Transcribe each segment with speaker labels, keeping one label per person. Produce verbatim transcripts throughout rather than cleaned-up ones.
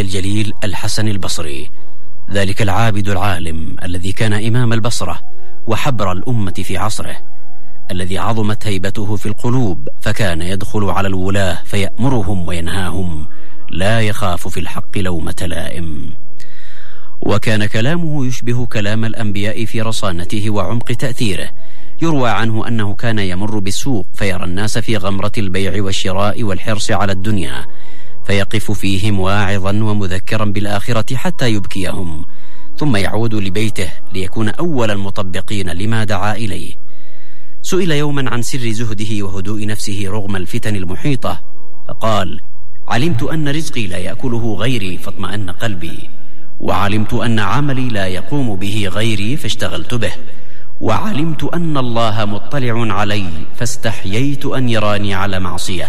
Speaker 1: الصحابي الجليل الحسن البصري، ذلك العابد العالم الذي كان إمام البصرة وحبر الأمة في عصره، الذي عظمت هيبته في القلوب، فكان يدخل على الولاة فيأمرهم وينهاهم، لا يخاف في الحق لومة لائم. وكان كلامه يشبه كلام الأنبياء في رصانته وعمق تأثيره. يروى عنه أنه كان يمر بالسوق فيرى الناس في غمرة البيع والشراء والحرص على الدنيا، فيقف فيهم واعظا ومذكرا بالآخرة حتى يبكيهم، ثم يعود لبيته ليكون أول المطبقين لما دعا إليه. سئل يوما عن سر زهده وهدوء نفسه رغم الفتن المحيطة، فقال: علمت أن رزقي لا يأكله غيري فاطمأن قلبي، وعلمت أن عملي لا يقوم به غيري فاشتغلت به، وعلمت أن الله مطلع علي فاستحييت أن يراني على معصية،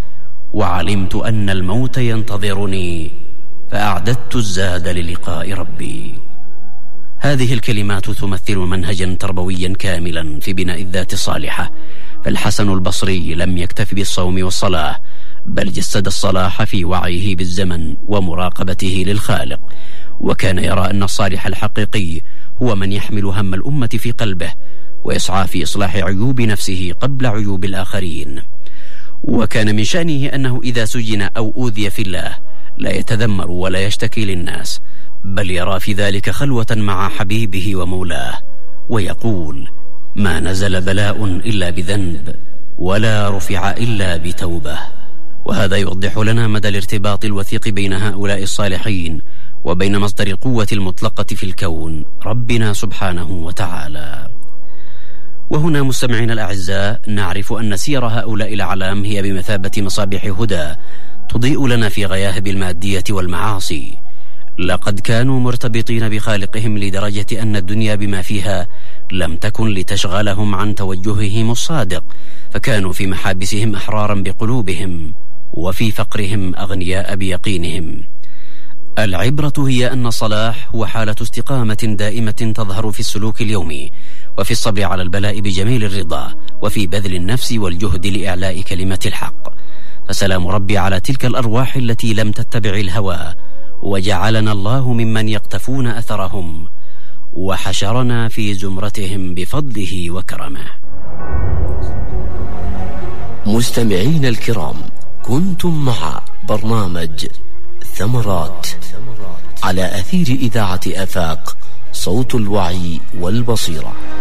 Speaker 1: وعلمت أن الموت ينتظرني فأعددت الزاد للقاء ربي. هذه الكلمات تمثل منهجا تربويا كاملا في بناء الذات الصالحة، فالحسن البصري لم يكتف بالصوم والصلاة، بل جسد الصلاح في وعيه بالزمن ومراقبته للخالق، وكان يرى أن الصالح الحقيقي هو من يحمل هم الأمة في قلبه ويسعى في إصلاح عيوب نفسه قبل عيوب الآخرين. وكان من شأنه أنه إذا سجن أو أوذي في الله لا يتذمر ولا يشتكي للناس، بل يرى في ذلك خلوة مع حبيبه ومولاه، ويقول: ما نزل بلاء إلا بذنب، ولا رفع إلا بتوبة. وهذا يوضح لنا مدى الارتباط الوثيق بين هؤلاء الصالحين وبين مصدر القوة المطلقة في الكون، ربنا سبحانه وتعالى. وهنا مستمعين الأعزاء نعرف أن سير هؤلاء الأعلام هي بمثابة مصابيح هدى تضيء لنا في غياهب المادية والمعاصي. لقد كانوا مرتبطين بخالقهم لدرجة أن الدنيا بما فيها لم تكن لتشغلهم عن توجههم الصادق، فكانوا في محابسهم أحرارا بقلوبهم، وفي فقرهم أغنياء بيقينهم. العبرة هي أن الصلاح هو حالة استقامة دائمة تظهر في السلوك اليومي، وفي الصبر على البلاء بجميل الرضا، وفي بذل النفس والجهد لإعلاء كلمة الحق. فسلام ربي على تلك الأرواح التي لم تتبع الهوى، وجعلنا الله ممن يقتفون أثرهم، وحشرنا في زمرتهم بفضله وكرمه.
Speaker 2: مستمعين الكرام، كنتم مع برنامج ثمرات على أثير إذاعة آفاق، صوت الوعي والبصيرة.